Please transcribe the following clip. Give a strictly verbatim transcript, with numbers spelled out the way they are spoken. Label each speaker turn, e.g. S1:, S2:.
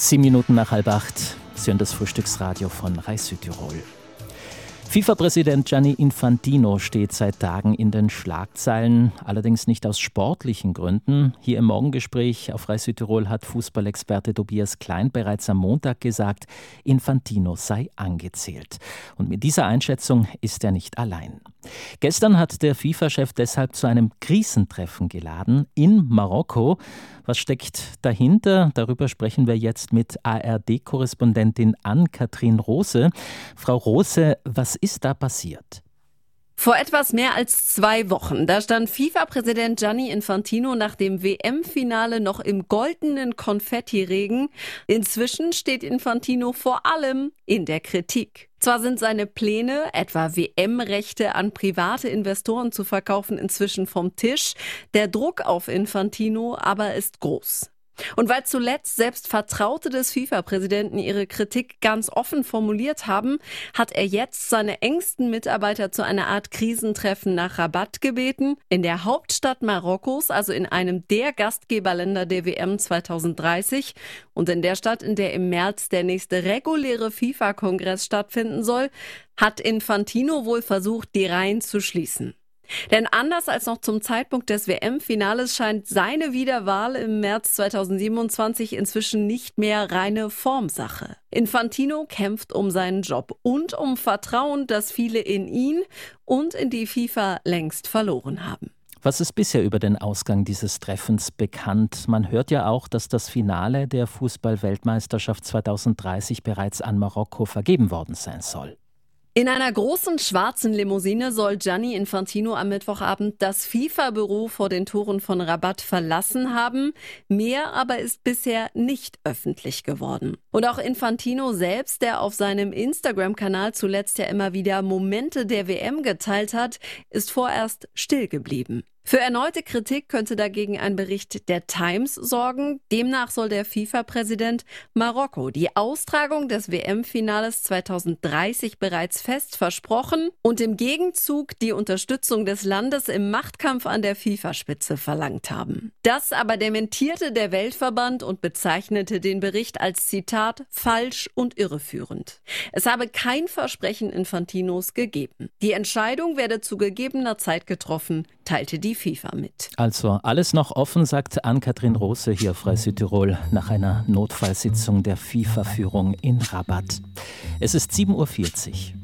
S1: Sieben Minuten nach halb acht, Sie hören das Frühstücksradio von Rai Südtirol. FIFA-Präsident Gianni Infantino steht seit Tagen in den Schlagzeilen, allerdings nicht aus sportlichen Gründen. Hier im Morgengespräch auf Rai Südtirol hat Fußballexperte Tobias Klein bereits am Montag gesagt, Infantino sei angezählt. Und mit dieser Einschätzung ist er nicht allein. Gestern hat der FIFA-Chef deshalb zu einem Krisentreffen geladen in Marokko. Was steckt dahinter? Darüber sprechen wir jetzt mit A R D-Korrespondentin Ann-Kathrin Rose. Frau Rose, was ist da passiert?
S2: Vor etwas mehr als zwei Wochen, da stand FIFA-Präsident Gianni Infantino nach dem W M-Finale noch im goldenen Konfettiregen. Inzwischen steht Infantino vor allem in der Kritik. Zwar sind seine Pläne, etwa W M-Rechte an private Investoren zu verkaufen, inzwischen vom Tisch. Der Druck auf Infantino aber ist groß. Und weil zuletzt selbst Vertraute des FIFA-Präsidenten ihre Kritik ganz offen formuliert haben, hat er jetzt seine engsten Mitarbeiter zu einer Art Krisentreffen nach Rabat gebeten, in der Hauptstadt Marokkos, also in einem der Gastgeberländer der W M zwanzig dreißig und in der Stadt, in der im März der nächste reguläre FIFA-Kongress stattfinden soll, hat Infantino wohl versucht, die Reihen zu schließen. Denn anders als noch zum Zeitpunkt des W M-Finales scheint seine Wiederwahl im März zweitausendsiebenundzwanzig inzwischen nicht mehr reine Formsache. Infantino kämpft um seinen Job und um Vertrauen, das viele in ihn und in die FIFA längst verloren haben.
S1: Was ist bisher über den Ausgang dieses Treffens bekannt? Man hört ja auch, dass das Finale der Fußball-Weltmeisterschaft zweitausenddreißig bereits an Marokko vergeben worden sein soll.
S2: In einer großen schwarzen Limousine soll Gianni Infantino am Mittwochabend das FIFA-Büro vor den Toren von Rabat verlassen haben. Mehr aber ist bisher nicht öffentlich geworden. Und auch Infantino selbst, der auf seinem Instagram-Kanal zuletzt ja immer wieder Momente der W M geteilt hat, ist vorerst still geblieben. Für erneute Kritik könnte dagegen ein Bericht der Times sorgen. Demnach soll der FIFA-Präsident Marokko die Austragung des W M-Finales zweitausenddreißig bereits fest versprochen und im Gegenzug die Unterstützung des Landes im Machtkampf an der FIFA-Spitze verlangt haben. Das aber dementierte der Weltverband und bezeichnete den Bericht als Zitat falsch und irreführend. Es habe kein Versprechen Infantinos gegeben. Die Entscheidung werde zu gegebener Zeit getroffen, teilte die FIFA mit.
S1: Also alles noch offen, sagt Ann-Kathrin Rose hier auf Rai Südtirol nach einer Notfallsitzung der FIFA-Führung in Rabat. Es ist sieben Uhr vierzig.